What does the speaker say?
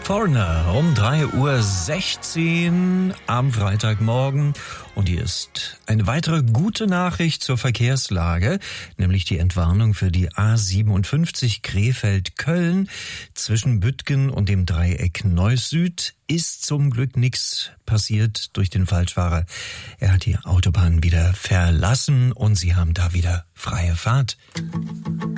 Foreigner um 3:16 Uhr am Freitagmorgen. Und hier ist eine weitere gute Nachricht zur Verkehrslage, nämlich die Entwarnung für die A57 Krefeld-Köln zwischen Büttgen und dem Dreieck Neuss Süd. Ist zum Glück nichts passiert durch den Falschfahrer. Er hat die Autobahn wieder verlassen und Sie haben da wieder freie Fahrt.